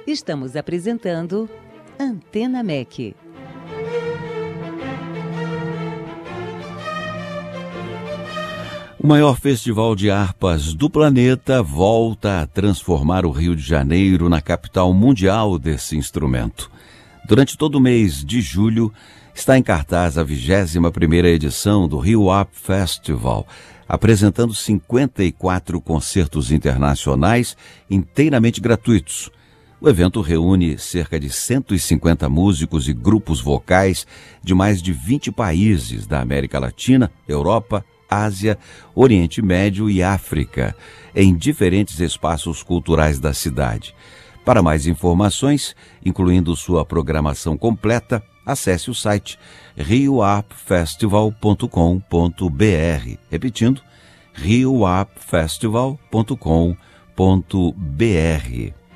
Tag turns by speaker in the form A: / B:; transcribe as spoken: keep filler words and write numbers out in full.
A: Estamos apresentando Antena M E C.
B: O maior festival de harpas do planeta volta a transformar o Rio de Janeiro na capital mundial desse instrumento. Durante todo o mês de julho, está em cartaz a vigésima primeira edição do Rio Harp Festival, apresentando cinquenta e quatro concertos internacionais inteiramente gratuitos. O evento reúne cerca de cento e cinquenta músicos e grupos vocais de mais de vinte países da América Latina, Europa, Ásia, Oriente Médio e África, em diferentes espaços culturais da cidade. Para mais informações, incluindo sua programação completa, acesse o site rio harp festival ponto com ponto br. Repetindo, rio harp festival ponto com ponto br.